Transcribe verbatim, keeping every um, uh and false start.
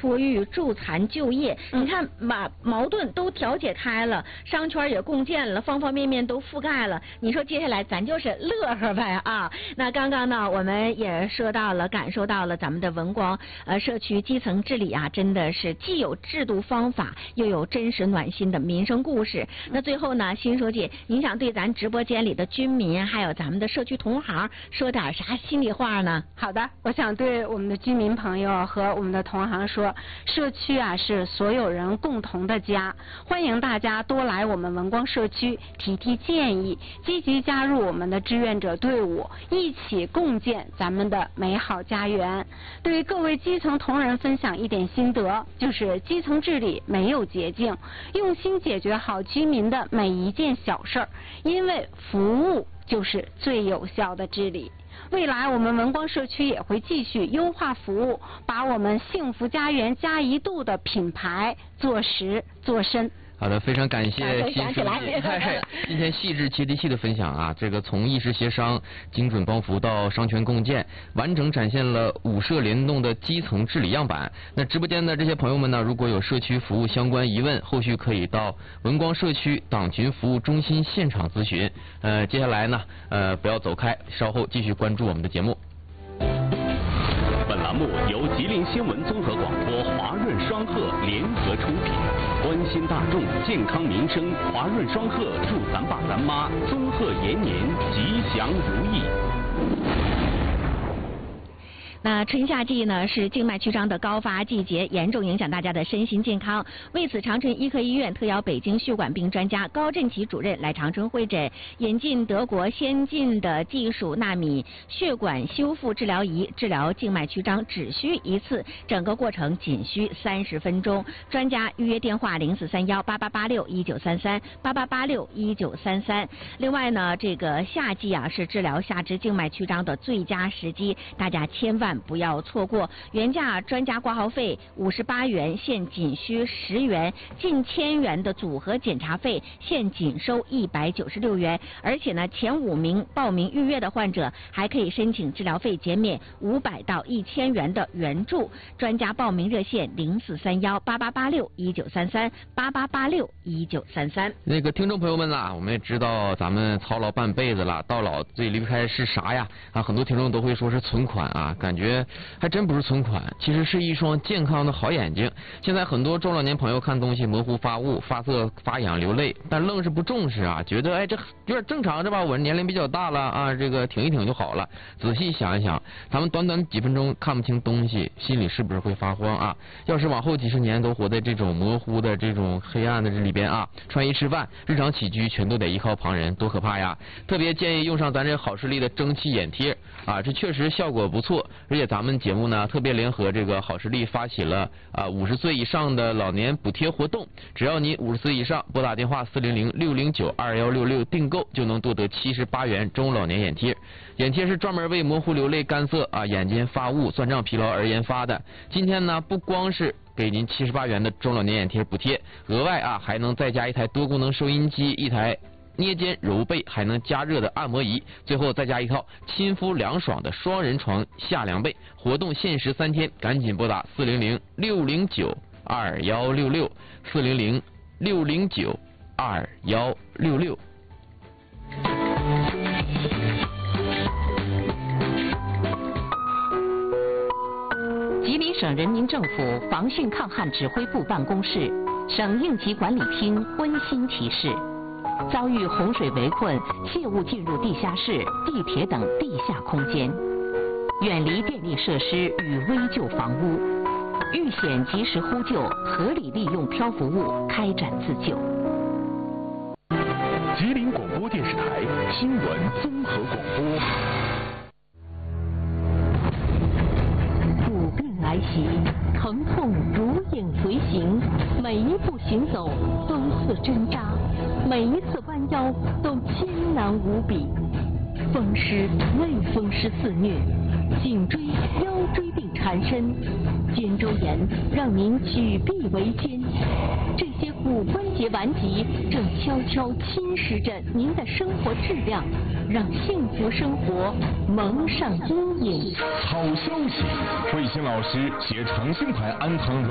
托育、助残、就业，嗯、你看把矛盾都调解开了，商圈也共建了，方方面面都覆盖了。你说接下来咱就是乐呵呗啊！那刚刚呢，我们也说到了，感受到了咱们的文光呃社区基层治理啊，真的是既有制度方法，又有真实暖心的民生故事。那最后呢，新书记，您想对咱直播间里的居民，还有咱们的社区同行说点啥心里话呢？ 好的，我想对我们的居民朋友和我们的同行说，社区啊是所有人共同的家，欢迎大家多来我们文光社区提提建议，积极加入我们的志愿者队伍，一起共建咱们的美好家园。对于各位基层同仁分享一点心得，就是基层治理没有捷径，用心解决好居民的每一件小事儿，因为服务就是最有效的治理。未来我们文光社区也会继续优化服务，把我们幸福家园加一度的品牌做实做深。 好的，非常感谢新书记今天细致接地气的分享啊！这个从意识协商、精准帮扶到商圈共建，完整展现了五社联动的基层治理样板。那直播间的这些朋友们呢，如果有社区服务相关疑问，后续可以到文光社区党群服务中心现场咨询。呃，接下来呢，呃，不要走开，稍后继续关注我们的节目。 本栏目由吉林新闻综合广播华润双鹤联合出品，关心大众健康民生，华润双鹤祝咱爸咱妈综合延年吉祥如意。 那春夏季呢是静脉曲张的高发季节，严重影响大家的身心健康。为此，长春医科医院特邀北京血管病专家高振奇主任来长春会诊，引进德国先进的技术纳米血管修复治疗仪，治疗静脉曲张只需一次，整个过程仅需三十分钟。专家预约电话零四三幺八八八六一九三三八八八六一九三三。另外呢，这个夏季啊是治疗下肢静脉曲张的最佳时机，大家千万不要错过。原价专家挂号费五十八元，现仅需十元，近千元的组合检查费现仅收一百九十六元。而且呢，前五名报名预约的患者还可以申请治疗费减免五百到一千元的援助。专家报名热线零四三幺八八八六一九三三八八八六一九三三。 那个听众朋友们啦，我们也知道咱们操劳半辈子了，到老最离不开是啥呀？啊，很多听众都会说是存款啊，感觉还真不是存款，其实是一双健康的好眼睛。现在很多中老年朋友看东西模糊发雾、发涩、发痒、流泪，但愣是不重视啊，觉得哎这有点正常是吧？我年龄比较大了啊，这个挺一挺就好了。仔细想一想，咱们短短几分钟看不清东西，心里是不是会发慌啊？要是往后几十年都活在这种模糊的、这种黑暗的这里边啊，穿衣吃饭、日常起居全都得依靠旁人，多可怕呀！特别建议用上咱这好视力的蒸汽眼贴啊，这确实效果不错。而且咱们节目呢特别联合这个好视力发起了啊五十岁以上的老年补贴活动，只要你五十岁以上，拨打电话四零零六零九二幺六六订购，就能夺得七十八元中老年眼贴。眼贴是专门为模糊、流泪、干涩啊、眼睛发雾、酸胀、疲劳而研发的。今天呢，不光是给您七十八元的中老年眼贴补贴，额外啊还能再加一台多功能收音机，一台捏肩揉背还能加热的按摩仪，最后再加一套亲肤凉爽的双人床夏凉被。活动限时三天，赶紧拨打四零零六零九二幺六六四零零六零九二幺六六。 吉林省人民政府防汛抗旱指挥部办公室、省应急管理厅温馨提示：遭遇洪水围困，切勿进入地下室、地铁等地下空间，远离电力设施与危旧房屋，遇险及时呼救，合理利用漂浮物开展自救。 吉林广播电视台新闻综合广播。 苦病来袭，疼痛如影随形，每一步行走都似针扎，每一次弯腰都艰难无比。风湿、类风湿肆虐，颈椎、腰椎病缠身，肩周炎让您举臂维艰。这些骨关节顽疾正悄悄侵蚀着您的生活质量，让幸福生活蒙上阴影。 好消息，卫星老师携长兴牌安堂